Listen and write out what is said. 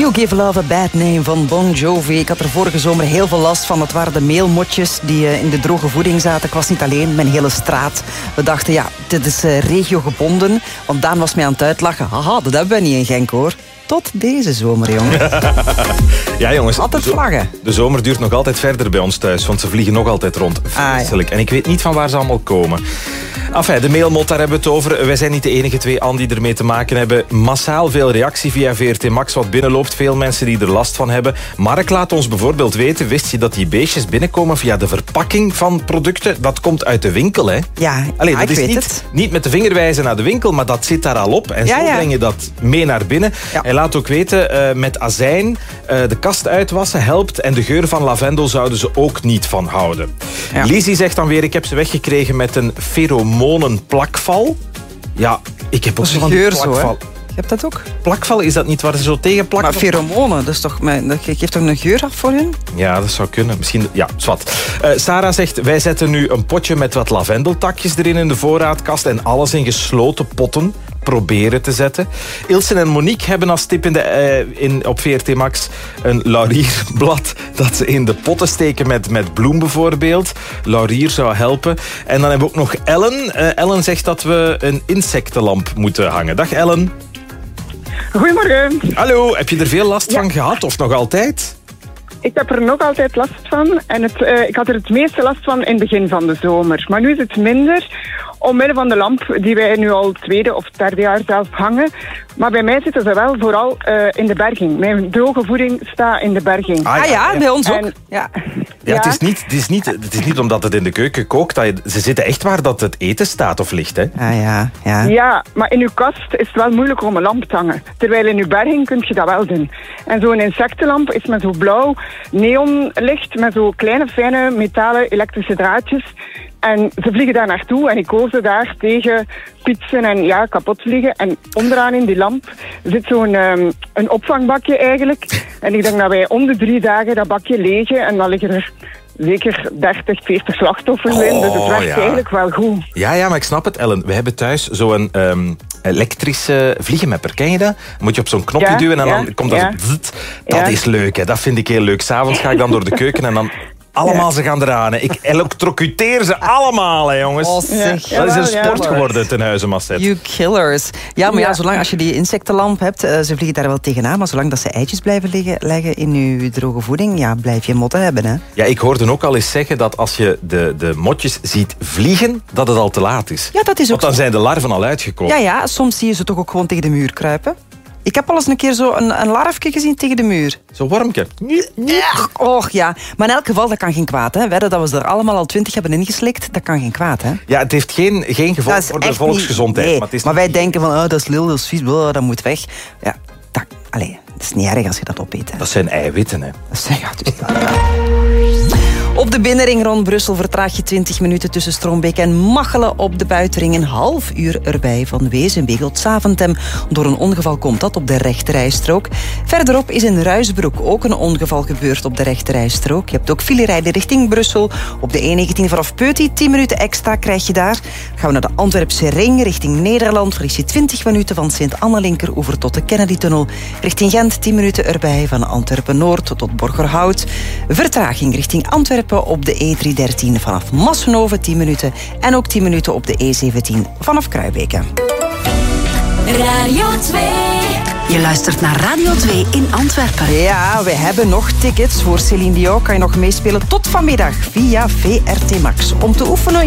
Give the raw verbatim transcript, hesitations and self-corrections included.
You Give Love a Bad Name van Bon Jovi. Ik had er vorige zomer heel veel last van. Dat waren de meelmotjes die in de droge voeding zaten. Ik was niet alleen, mijn hele straat. We dachten, ja, dit is uh, regiogebonden. Want Daan was mij aan het uitlachen. Haha, dat hebben we niet in Genk, hoor. Tot deze zomer, jongen. Ja, jongens. Altijd vlaggen. De zomer duurt nog altijd verder bij ons thuis, want ze vliegen nog altijd rond. Vreselijk. Ah, ja. En ik weet niet van waar ze allemaal komen. Enfin, de mailmot, daar hebben we het over. Wij zijn niet de enige twee, Anne, die ermee te maken hebben. Massaal veel reactie via V R T Max wat binnenloopt. Veel mensen die er last van hebben. Mark laat ons bijvoorbeeld weten, wist je dat die beestjes binnenkomen via de verpakking van producten? Dat komt uit de winkel, hè? Ja, Allee, ja dat ik is weet niet, het. Niet met de vinger wijzen naar de winkel, maar dat zit daar al op. En ja, zo ja. breng je dat mee naar binnen. Ja. Hij laat ook weten, uh, met azijn uh, de kast uitwassen helpt. En de geur van lavendel zouden ze ook niet van houden. Ja. Lizzie zegt dan weer, ik heb ze weggekregen met een pheromonenplakval. Ja, ik heb ook dat is zo'n geur plakval. Zo, hè? Je hebt dat ook? Plakval, is dat niet waar ze zo tegen plakken? Maar pheromonen, dat, is toch, dat geeft toch een geur af voor hun? Ja, dat zou kunnen. Misschien, ja, zwart. Uh, Sarah zegt, wij zetten nu een potje met wat lavendeltakjes erin in de voorraadkast en alles in gesloten potten proberen te zetten. Ilse en Monique hebben als tip in de, uh, in, op V R T Max een laurierblad dat ze in de potten steken met, met bloem bijvoorbeeld. Laurier zou helpen. En dan hebben we ook nog Ellen. Uh, Ellen zegt dat we een insectenlamp moeten hangen. Dag Ellen. Goedemorgen. Hallo, heb je er veel last ja. van gehad of nog altijd? Ik heb er nog altijd last van. En het, uh, ik had er het meeste last van in het begin van de zomer. Maar nu is het minder, omwille van de lamp die wij nu al het tweede of derde jaar zelf hangen. Maar bij mij zitten ze wel vooral uh, in de berging. Mijn droge voeding staat in de berging. Ah ja, ah, ja bij ons ook. En, ja. Ja, het, is niet, het, is niet, het is niet omdat het in de keuken kookt. Dat je, ze zitten echt waar dat het eten staat of ligt. Hè? Ah, ja, ja. ja, maar in uw kast is het wel moeilijk om een lamp te hangen. Terwijl in uw berging kun je dat wel doen. En zo'n insectenlamp is met zo'n blauw neonlicht met zo kleine fijne metalen elektrische draadjes. En ze vliegen daar naartoe en ik koos ze daar tegen pietsen en ja, kapot vliegen. En onderaan in die lamp zit zo'n um, een opvangbakje eigenlijk. En ik denk dat wij om de drie dagen dat bakje legen en dan liggen er zeker dertig, veertig slachtoffers oh, in. Dus het werkt ja. eigenlijk wel goed. Ja, ja, maar ik snap het, Ellen. We hebben thuis zo'n um, elektrische vliegenmapper. Ken je dat? Dan moet je op zo'n knopje ja, duwen en ja, dan komt dat ja. zo... Zzzt. Dat ja. is leuk, hè. Dat vind ik heel leuk. 's Avonds ga ik dan door de keuken en dan... Allemaal ja. ze gaan eraan. Hè. Ik elektrocuteer ze allemaal, hè, jongens. Oh, zeg. Ja. Dat is een sport ja, geworden ten huize Masset. You killers. Ja, maar ja, ja. zolang als je die insectenlamp hebt, uh, ze vliegen daar wel tegenaan, maar zolang dat ze eitjes blijven liggen, leggen in je droge voeding, ja, blijf je motten hebben, hè. Ja, ik hoorde ook al eens zeggen dat als je de, de motjes ziet vliegen, dat het al te laat is. Ja, dat is ook Want dan zo. zijn de larven al uitgekomen. Ja, ja, soms zie je ze toch ook gewoon tegen de muur kruipen. Ik heb al eens een keer zo een, een larfje gezien tegen de muur. Zo'n wormke. Ja, och ja. Maar in elk geval, dat kan geen kwaad. Hè. Wedden dat we ze er allemaal al twintig hebben ingeslikt, dat kan geen kwaad. Hè. Ja, het heeft geen, geen gevolg voor de volksgezondheid. Niet, nee. Maar, het is maar wij niet... denken van, oh, dat is lil, dat is vies, blah, dat moet weg. Ja, dat, allez, dat is niet erg als je dat opeet. Hè. Dat zijn eiwitten, hè. Dat zijn, ja, dus, ja. Op de binnenring rond Brussel vertraag je twintig minuten tussen Strombeek en Machelen. Op de buitenring een half uur erbij van Wezenbeek tot Zaventem. Door een ongeval komt dat op de rechterrijstrook. Verderop is in Ruisbroek ook een ongeval gebeurd op de rechterrijstrook. Je hebt ook filerijden richting Brussel. Op de E negentien vanaf Peuty, tien minuten extra krijg je daar. Gaan we naar de Antwerpse ring richting Nederland. Verlies je twintig minuten van Sint-Anne-Linkeroever tot de Kennedy-tunnel. Richting Gent tien minuten erbij van Antwerpen-Noord tot Borgerhout. Vertraging richting Antwerpen op de E driehonderddertien vanaf Massenhoven tien minuten. En ook tien minuten op de E zeventien vanaf Kruibeke. Radio twee. Je luistert naar Radio twee in Antwerpen. Ja, we hebben nog tickets voor Céline Dion. Kan je nog meespelen tot vanmiddag via V R T Max. Om te oefenen